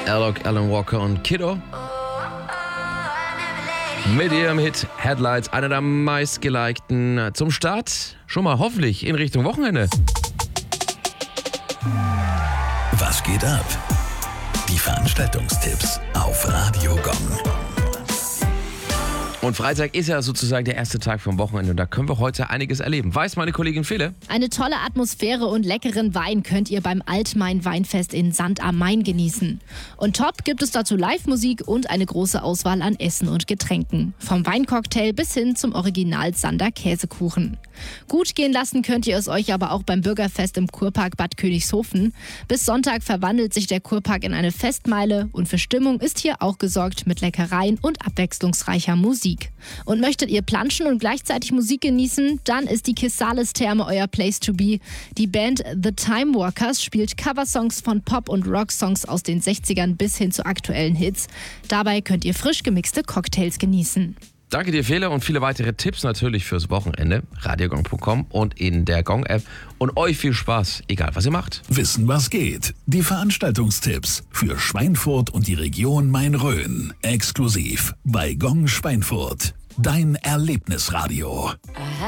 Alok, Alan Walker und Kiddo. Mit ihrem Hit Headlights, einer der meistgelikten zum Start. Schon mal hoffentlich in Richtung Wochenende. Was geht ab? Die Veranstaltungstipps auf Radio Gong. Und Freitag ist ja sozusagen der erste Tag vom Wochenende und da können wir heute einiges erleben. Weiß meine Kollegin Fele? Eine tolle Atmosphäre und leckeren Wein könnt ihr beim Altmain-Weinfest in St. am Main genießen. Und top gibt es dazu Live-Musik und eine große Auswahl an Essen und Getränken. Vom Weincocktail bis hin zum Original Sander Käsekuchen. Gut gehen lassen könnt ihr es euch aber auch beim Bürgerfest im Kurpark Bad Königshofen. Bis Sonntag verwandelt sich der Kurpark in eine Festmeile und für Stimmung ist hier auch gesorgt mit Leckereien und abwechslungsreicher Musik. Und möchtet ihr planschen und gleichzeitig Musik genießen, dann ist die Kissales-Therme euer Place to be. Die Band The Time Walkers spielt Coversongs von Pop- und Rock-Songs aus den 60ern bis hin zu aktuellen Hits. Dabei könnt ihr frisch gemixte Cocktails genießen. Danke dir, Fele, und viele weitere Tipps natürlich fürs Wochenende. radiogong.com und in der Gong-App. Und euch viel Spaß, egal was ihr macht. Wissen, was geht. Die Veranstaltungstipps für Schweinfurt und die Region Main-Rhön. Exklusiv bei Gong Schweinfurt. Dein Erlebnisradio.